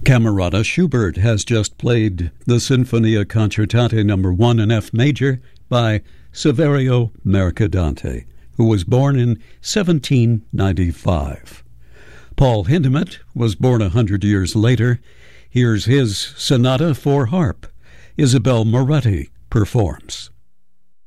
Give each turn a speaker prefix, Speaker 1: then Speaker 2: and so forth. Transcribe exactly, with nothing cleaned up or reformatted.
Speaker 1: Camerata Schubert has just played the Sinfonia Concertante number one in F major by Saverio Mercadante, who was born in seventeen ninety-five. Paul Hindemith was born a hundred years later. Here's his sonata for harp. Isabel Moretti performs.